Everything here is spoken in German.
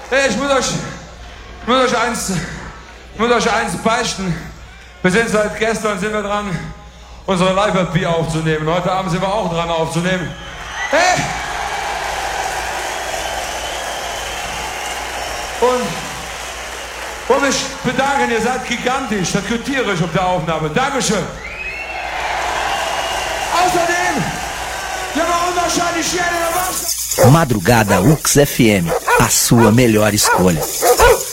Hey, ich muss euch eins beichten. Wir sind seit gestern dran, unsere Live-EP aufzunehmen. Heute Abend sind wir auch dran aufzunehmen. Hey! Und mich bedanken, ihr seid gigantisch, das geht tierisch auf der Aufnahme. Dankeschön. Außerdem, wir haben unwahrscheinlich gerne was. Madrugada UX FM, a sua melhor escolha.